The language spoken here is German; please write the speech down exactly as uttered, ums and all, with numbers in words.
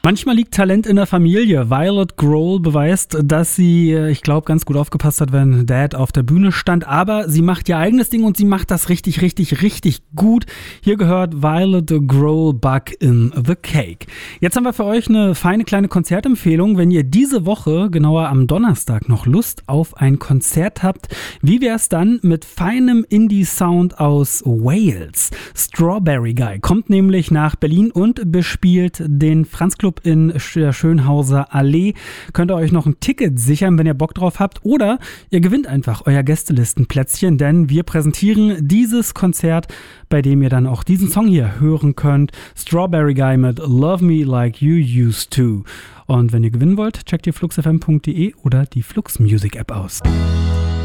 Manchmal liegt Talent in der Familie. Violet Grohl beweist, dass sie, ich glaube, ganz gut aufgepasst hat, wenn Dad auf der Bühne stand. Aber sie macht ihr eigenes Ding und sie macht das richtig, richtig, richtig gut. Hier gehört Violet Grohl, Bug in the Cake. Jetzt haben wir für euch eine feine kleine Konzertempfehlung. Wenn ihr diese Woche, genauer am Donnerstag, noch Lust auf ein Konzert habt, wie wäre es dann mit feinem Indie-Sound aus Wales? Strawberry Guy kommt nämlich nach Berlin und bespielt den Franz Club in der Schönhauser Allee. Könnt ihr euch noch ein Ticket sichern, wenn ihr Bock drauf habt, oder ihr gewinnt einfach euer Gästelistenplätzchen, denn wir präsentieren dieses Konzert, bei dem ihr dann auch diesen Song hier hören könnt. Strawberry Guy mit Love Me Like You Used To. Und wenn ihr gewinnen wollt, checkt ihr flux f m punkt d e oder die Flux Music App aus.